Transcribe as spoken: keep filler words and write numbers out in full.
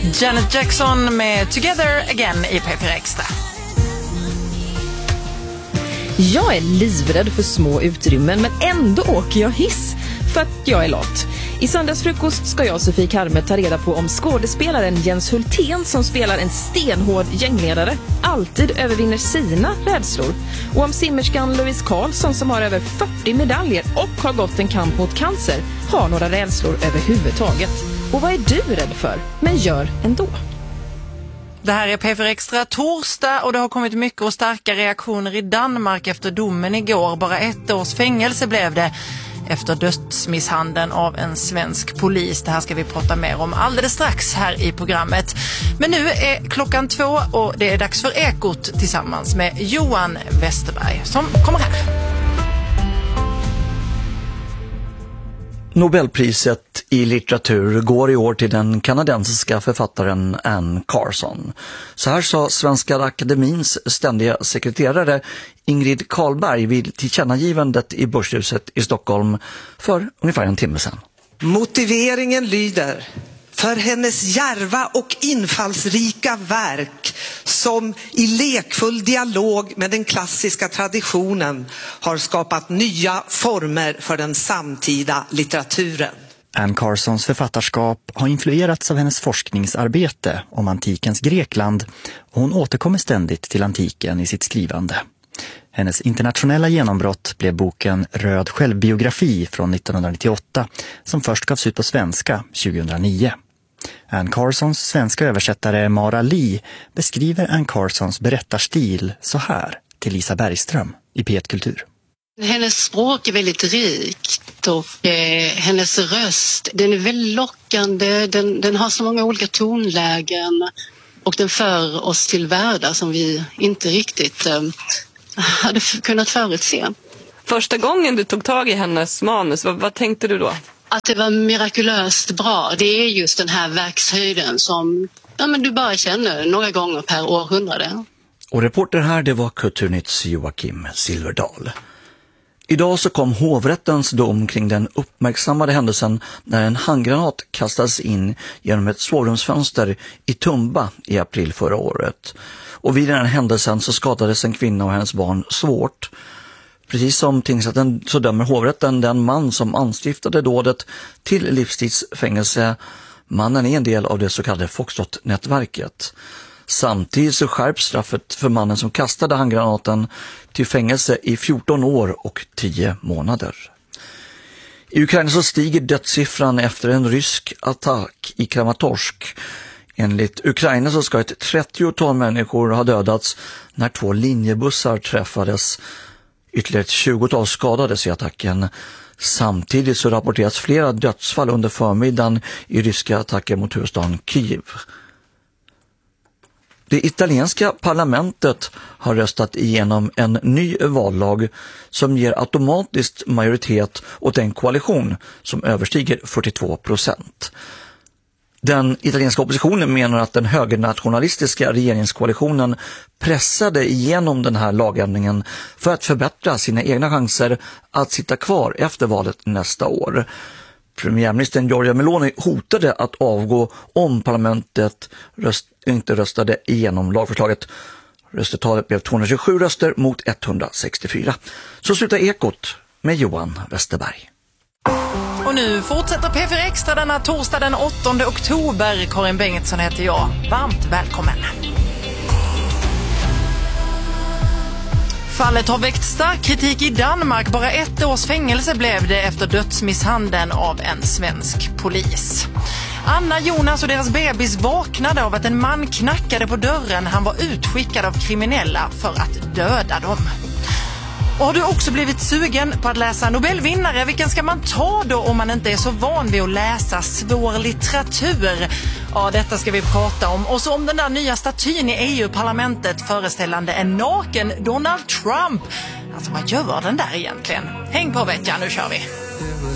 Janet Jackson med Together Again i P fyra Extra. Jag är livrädd för små utrymmen, men ändå åker jag hiss för att jag är lat. I söndagsfrukost ska jag och Sofie Karme ta reda på om skådespelaren Jens Hultén, som spelar en stenhård gängledare, alltid övervinner sina rädslor. Och om simmerskan Louise Karlsson, som har över fyrtio medaljer och har gått en kamp mot cancer, har några rädslor överhuvudtaget. Och vad är du rädd för, men gör ändå? Det här är P fyra Extra torsdag och det har kommit mycket och starka reaktioner i Danmark efter domen igår. Bara ett års fängelse blev det efter dödsmisshandeln av en svensk polis. Det här ska vi prata mer om alldeles strax här i programmet. Men nu är klockan två och det är dags för Ekot tillsammans med Johan Westerberg som kommer här. Nobelpriset i litteratur går i år till den kanadensiska författaren Anne Carson. Så här sa Svenska Akademins ständiga sekreterare Ingrid Karlberg vid tillkännagivandet i Börshuset i Stockholm för ungefär en timme sedan. Motiveringen lyder: för hennes djärva och infallsrika verk som i lekfull dialog med den klassiska traditionen har skapat nya former för den samtida litteraturen. Anne Carsons författarskap har influerats av hennes forskningsarbete om antikens Grekland och hon återkommer ständigt till antiken i sitt skrivande. Hennes internationella genombrott blev boken Röd självbiografi från nittonhundranittioåtta som först gavs ut på svenska tjugohundranio. Anne Carsons svenska översättare Mara Lee beskriver Anne Carsons berättarstil så här till Lisa Bergström i P ett Kultur. Hennes språk är väldigt rikt och eh, hennes röst, den är väldigt lockande, den, den har så många olika tonlägen och den för oss till världar som vi inte riktigt eh, hade f- kunnat förutse. Första gången du tog tag i hennes manus, vad, vad tänkte du då? Att det var mirakulöst bra, det är just den här verkshöjden som ja, men du bara känner några gånger per århundrade. Och reporter här, det var Kulturnytts Joakim Silverdal. Idag så kom hovrättens dom kring den uppmärksammade händelsen när en handgranat kastades in genom ett sovrumsfönster i Tumba i april förra året. Och vid den här händelsen så skadades en kvinna och hennes barn svårt. Precis som tingsrätten så dömer hovrätten den man som anstiftade dådet till livstidsfängelse. Mannen är en del av det så kallade Foxtrot-nätverket. Samtidigt så skärps straffet för mannen som kastade handgranaten till fängelse i fjorton år och tio månader. I Ukraina så stiger dödssiffran efter en rysk attack i Kramatorsk. Enligt Ukraina så ska ett trettiotal människor ha dödats när två linjebussar träffades. Ytterligare ett tjugotal skadades i attacken. Samtidigt så rapporteras flera dödsfall under förmiddagen i ryska attacker mot huvudstaden Kiev. Det italienska parlamentet har röstat igenom en ny vallag som ger automatiskt majoritet åt en koalition som överstiger fyrtiotvå procent. Den italienska oppositionen menar att den högernationalistiska regeringskoalitionen pressade igenom den här lagändringen för att förbättra sina egna chanser att sitta kvar efter valet nästa år. Premiärministern Giorgia Meloni hotade att avgå om parlamentet röst, inte röstade igenom lagförslaget. Röstetalet blev tvåhundratjugosju röster mot etthundrasextiofyra. Så slutar Ekot med Johan Westerberg. Och nu fortsätter P fyra Extra denna torsdag den åttonde oktober. Karin Bengtsson heter jag. Varmt välkommen. Fallet har väckt stark kritik i Danmark. Bara ett års fängelse blev det efter dödsmisshandeln av en svensk polis. Anna, Jonas och deras bebis vaknade av att en man knackade på dörren. Han var utskickad av kriminella för att döda dem. Och har du också blivit sugen på att läsa Nobelvinnare? Vilken ska man ta då om man inte är så van vid att läsa svår litteratur? Ja, detta ska vi prata om. Och så om den där nya statyn i E U-parlamentet föreställande en naken Donald Trump. Alltså, vad gör den där egentligen? Häng på veckan, nu kör vi!